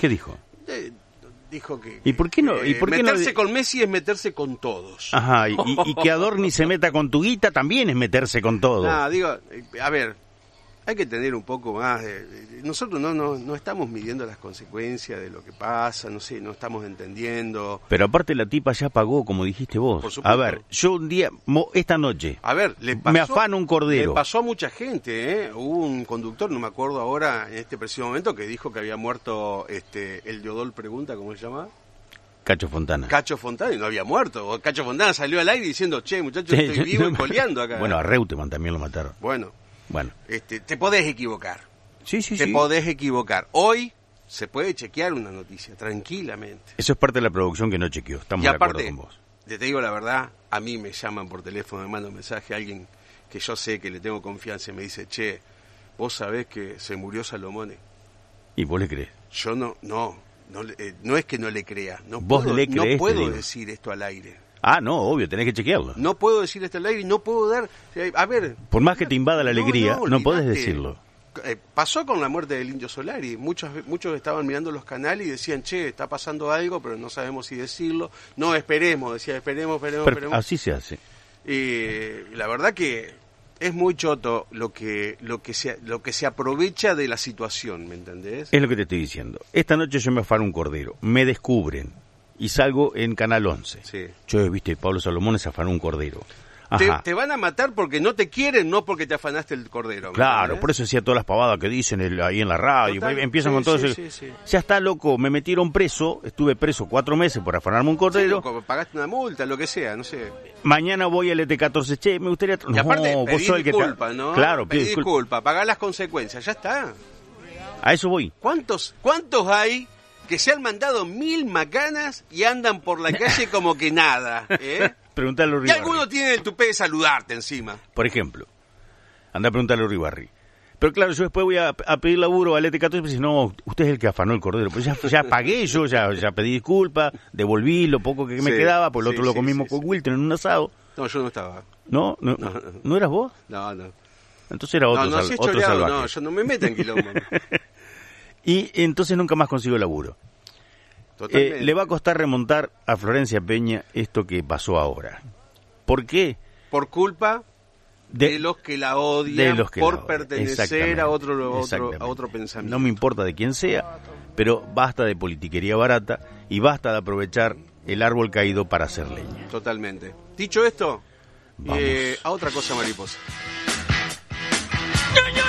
¿Qué dijo? Dijo que ¿Y por qué no? ¿Y por qué meterse con Messi es meterse con todos. Ajá, y que Adorni se meta con tu guita también es meterse con todo. No, digo, a ver, hay que tener un poco más nosotros no estamos midiendo las consecuencias de lo que pasa, no sé, no estamos entendiendo. Pero aparte la tipa ya pagó, como dijiste vos. Por supuesto. A ver, yo un día, esta noche, a ver, me afano un cordero. Le pasó a mucha gente, Hubo un conductor, no me acuerdo ahora, en este preciso momento, que dijo que había muerto el Yodol Pregunta, ¿cómo se llama? Cacho Fontana. Cacho Fontana, y no había muerto. Cacho Fontana salió al aire diciendo, che, muchachos, estoy vivo y coleando acá. Bueno, a Reutemann también lo mataron. Bueno. Bueno. Te podés equivocar. Sí. Te podés equivocar. Hoy se puede chequear una noticia, tranquilamente. Eso es parte de la producción que no chequeó, estamos y aparte, de acuerdo con vos. Te digo la verdad, a mí me llaman por teléfono, me mandan un mensaje a alguien que yo sé que le tengo confianza y me dice, che, vos sabés que se murió Salomone. ¿Y vos le crees? Yo no es que no le crea, no ¿Vos puedo, le creés, no puedo decir esto al aire. Ah, no, obvio, tenés que chequearlo. No puedo decir esto al aire y no puedo dar... A ver... Por más que te invada la alegría, no podés decirlo. Pasó con la muerte del Indio Solari. Muchos estaban mirando los canales y decían, che, está pasando algo, pero no sabemos si decirlo. No, esperemos, esperemos. Así se hace. Y la verdad que es muy choto lo que se aprovecha de la situación, ¿me entendés? Es lo que te estoy diciendo. Esta noche yo me afano un cordero, me descubren y salgo en Canal 11. Sí. Yo, viste, Pablo Salomón se afanó un cordero. Te van a matar porque no te quieren, no porque te afanaste el cordero. Claro, por eso decía todas las pavadas que dicen ahí en la radio. Total, empiezan con todo eso. Sí. Ya está loco, me metieron preso, estuve preso 4 meses por afanarme un cordero. Sí, pagaste una multa, lo que sea, no sé. Mañana voy al ET14, che, me gustaría... Y aparte, no, vos sos el disculpa, ¿no? Claro, pedí disculpa, pagá las consecuencias, ya está. A eso voy. ¿Cuántos hay que se han mandado 1000 macanas y andan por la calle como que nada, Preguntale a y alguno tiene el tupé de saludarte encima. Por ejemplo, anda a preguntarle a Uribarri. Pero claro, yo después voy a pedir laburo al ET14 y me dice, no, usted es el que afanó el cordero. Pues ya pagué yo, ya pedí disculpas, devolví lo poco que me quedaba, por el otro lo comimos con Wilton en un asado. No, yo no estaba. ¿No eras vos? No. Entonces era otro salvaje. No, yo no me meto en quilombo. Y entonces nunca más consigo laburo. Le va a costar remontar a Florencia Peña esto que pasó ahora. ¿Por qué? Por culpa de los que la odian, por pertenecer a otro pensamiento. No me importa de quién sea, pero basta de politiquería barata y basta de aprovechar el árbol caído para hacer leña. Totalmente. Dicho esto, vamos a otra cosa mariposa. ¡No!